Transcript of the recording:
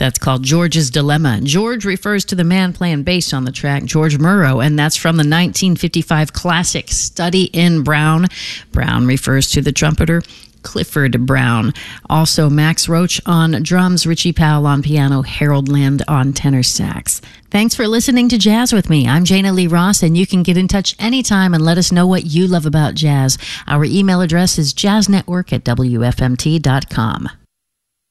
That's called George's Dilemma. George refers to the man playing bass on the track, George Murrow, and that's from the 1955 classic Study in Brown. Brown refers to the trumpeter Clifford Brown. Also, Max Roach on drums, Richie Powell on piano, Harold Land on tenor sax. Thanks for listening to Jazz with me. I'm Jana Lee Ross, and you can get in touch anytime and let us know what you love about jazz. Our email address is jazznetwork@wfmt.com.